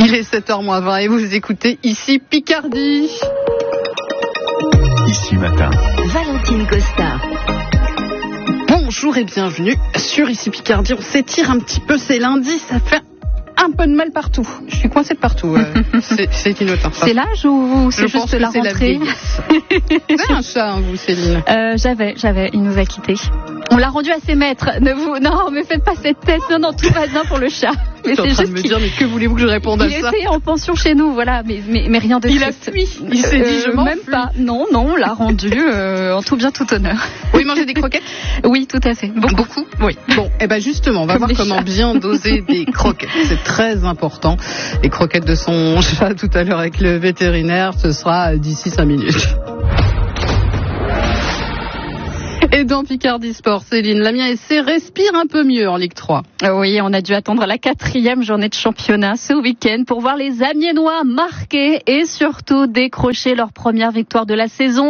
Il est 7h20 et vous écoutez Ici Picardie. Ici Matin. Valentine Costa. Bonjour et bienvenue sur Ici Picardie. On s'étire un petit peu, c'est lundi, ça fait un peu de mal partout. Je suis coincée de partout. C'est innotant. C'est l'âge ou c'est juste la rentrée? Vous avez un chat, hein, vous, Céline? J'avais. Il nous a quittés. On l'a rendu à ses maîtres. Non, mais faites pas cette tête. Non, tout va bien pour le chat. Mais c'est juste me dire, mais que voulez-vous que je réponde à ça? Il était en pension chez nous, voilà, mais rien de triste. Il a fui. Il s'est dit, je m'en même fuis. pas. Non, on l'a rendu en tout bien, tout honneur. Oui, manger des croquettes? Oui, tout à fait. Beaucoup. Oui. Bon, et ben justement, on va voir comment bien doser des croquettes. C'est très important. Les croquettes de son chat tout à l'heure avec le vétérinaire, ce sera d'ici 5 minutes. Et dans Picardie Sport, Céline, l'Amiens SC respire un peu mieux en Ligue 3. Oui, on a dû attendre la 4e journée de championnat ce week-end pour voir les Amiénois marquer et surtout décrocher leur première victoire de la saison.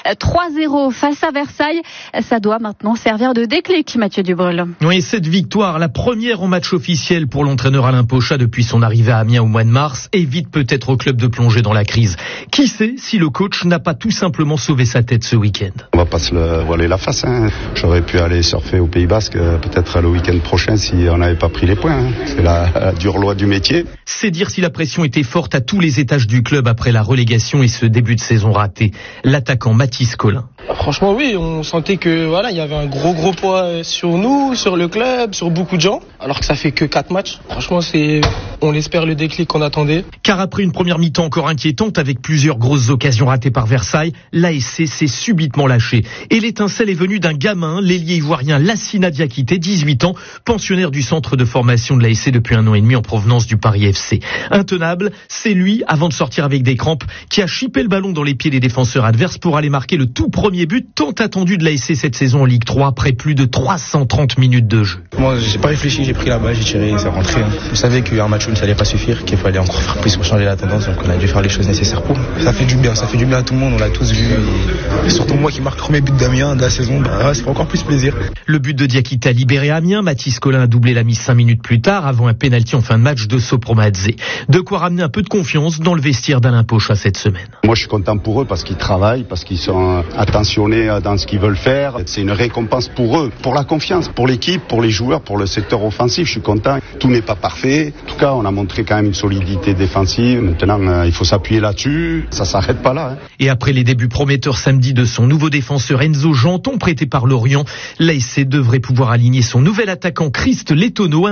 3-0 face à Versailles. Ça doit maintenant servir de déclic, Mathieu Dubreuil. Oui, cette victoire, la première en match officiel pour l'entraîneur Alain Pochat depuis son arrivée à Amiens au mois de mars, évite peut-être au club de plonger dans la crise. Qui sait si le coach n'a pas tout simplement sauvé sa tête ce week-end. On va pas se le voiler la face. J'aurais pu aller surfer au Pays Basque peut-être le week-end prochain si on n'avait pas pris les points. C'est la dure loi du métier. C'est dire si la pression était forte à tous les étages du club après la relégation et ce début de saison raté. L'attaquant Mathis Collin. Franchement oui, on sentait que il y avait un gros poids sur nous, sur le club, sur beaucoup de gens, alors que ça fait que 4 matchs. Franchement on espère le déclic qu'on attendait. Car après une première mi-temps encore inquiétante avec plusieurs grosses occasions ratées par Versailles, l'ASC s'est subitement lâché. Et l'étincelle est venue d'un gamin, l'ailier ivoirien Lassina Diakité, 18 ans, pensionnaire du centre de formation de l'ASC depuis 1 an et demi en provenance du Paris FC. Intenable, c'est lui, avant de sortir avec des crampes, qui a chippé le ballon dans les pieds des défenseurs adverses pour aller marquer le tout premier but tant attendu de l'ASC cette saison en Ligue 3 après plus de 330 minutes de jeu. Moi, j'ai pas réfléchi, j'ai pris la balle, j'ai tiré, ça rentrait. Je savais qu'un match ça allait pas suffire, qu'il fallait encore faire plus pour changer la tendance, donc on a dû faire les choses nécessaires pour. Ça fait du bien à tout le monde, on l'a tous vu. Et surtout moi qui marque le premier but d'Amiens de la saison, ça fait encore plus plaisir. Le but de Diakité a libéré Amiens, Mathis Collin a doublé la mise 5 minutes plus tard avant un pénalty en fin de match de Sopromadze. De quoi ramener un peu de confiance dans le vestiaire d'Alain Pochat cette semaine. Moi je suis content pour eux parce qu'ils travaillent, parce qu'ils sont attentionnés dans ce qu'ils veulent faire. C'est une récompense pour eux, pour la confiance, pour l'équipe, pour les joueurs, pour le secteur offensif. Je suis content. Tout n'est pas parfait. En tout cas, on a montré quand même une solidité défensive. Maintenant, il faut s'appuyer là-dessus. Ça s'arrête pas là. Et après les débuts prometteurs samedi de son nouveau défenseur Enzo Janton, prêté par Lorient, l'ASC devrait pouvoir aligner son nouvel attaquant Christ Lettono,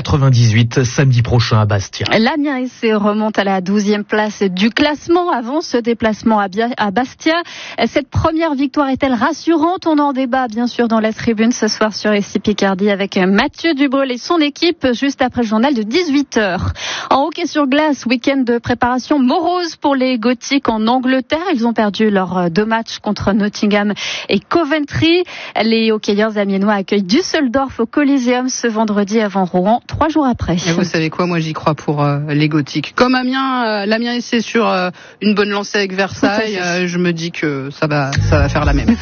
1m98, samedi prochain à Bastia. L'Amiens SC remonte à la 12e place du classement avant ce déplacement à Bastia. Cette première victoire est-elle rassurante? On en débat bien sûr dans la tribune ce soir sur Ici Picardie avec Mathieu Dubreuil et son équipe juste après le journal de 18h. En hockey sur glace, week-end de préparation morose pour les Gothiques en Angleterre. Ils ont perdu leurs 2 matchs contre Nottingham et Coventry. Les hockeyeurs amiénois accueillent Düsseldorf au Coliseum ce vendredi avant Rouen, 3 jours après. Et vous savez quoi, moi j'y crois pour les Gothiques. Comme Amiens, l'Amiens c'est sur une bonne lancée avec Versailles, je me dis que ça va faire la même.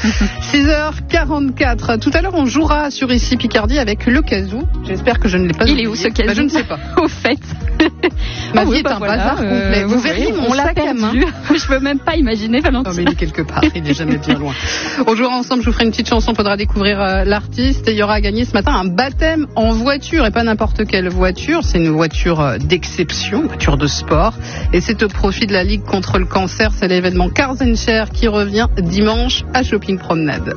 6h44. Tout à l'heure on jouera sur Ici Picardie avec le Kazoo. J'espère que je ne l'ai pas oublié. Il est où ce Kazoo? Je ne sais pas. Au fait. Ma vie est un bazar complet. Vous verrez mon sac à main. Je peux même pas imaginer, Valentine. Non mais il est quelque part, il n'est jamais bien loin. On jouera ensemble, je vous ferai une petite chanson, faudra découvrir l'artiste et il y aura à gagner ce matin un baptême en voiture et pas n'importe quelle voiture, c'est une voiture d'exception, une voiture de sport et c'est au profit de la Ligue contre le cancer, c'est l'événement Cars & Share qui revient dimanche à Shopping Promenade.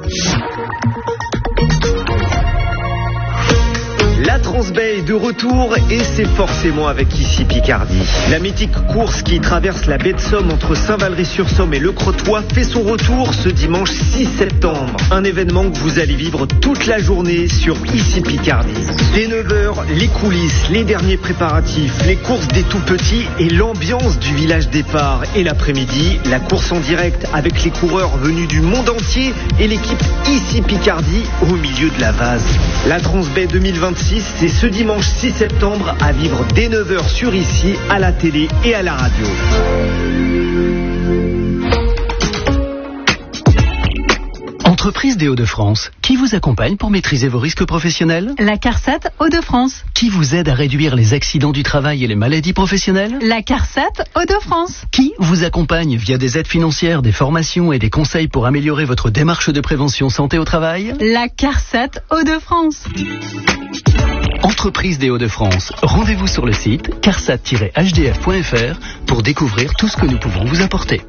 La Transbay est de retour et c'est forcément avec Ici Picardie. La mythique course qui traverse la baie de Somme entre Saint-Valery-sur-Somme et Le Crotoy fait son retour ce dimanche 6 septembre. Un événement que vous allez vivre toute la journée sur Ici Picardie. Dès 9h, les coulisses, les derniers préparatifs, les courses des tout-petits et l'ambiance du village départ. Et l'après-midi, la course en direct avec les coureurs venus du monde entier et l'équipe Ici Picardie au milieu de la vase. La Transbay 2026, c'est ce dimanche 6 septembre à vivre dès 9h sur Ici, à la télé et à la radio. Entre Entreprise des Hauts-de-France, qui vous accompagne pour maîtriser vos risques professionnels? La CARSAT Hauts-de-France. Qui vous aide à réduire les accidents du travail et les maladies professionnelles? La CARSAT Hauts-de-France. Qui vous accompagne via des aides financières, des formations et des conseils pour améliorer votre démarche de prévention santé au travail? La CARSAT Hauts-de-France. Entreprise des Hauts-de-France, rendez-vous sur le site carsat-hdf.fr pour découvrir tout ce que nous pouvons vous apporter.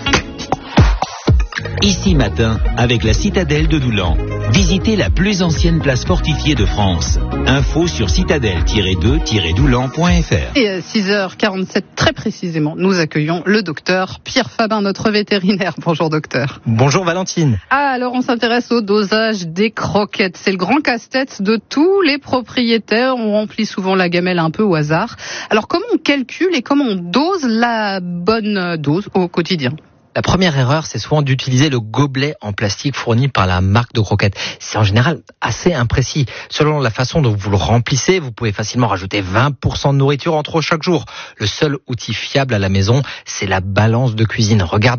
Ici Matin, avec la citadelle de Doulan. Visitez la plus ancienne place fortifiée de France. Info sur citadelle-2-doulan.fr. Et à 6h47, très précisément, nous accueillons le docteur Pierre Fabin, notre vétérinaire. Bonjour docteur. Bonjour Valentine. Alors on s'intéresse au dosage des croquettes. C'est le grand casse-tête de tous les propriétaires. On remplit souvent la gamelle un peu au hasard. Alors comment on calcule et comment on dose la bonne dose au quotidien ? La première erreur, c'est souvent d'utiliser le gobelet en plastique fourni par la marque de croquettes. C'est en général assez imprécis. Selon la façon dont vous le remplissez, vous pouvez facilement rajouter 20% de nourriture en trop chaque jour. Le seul outil fiable à la maison, c'est la balance de cuisine. Regardez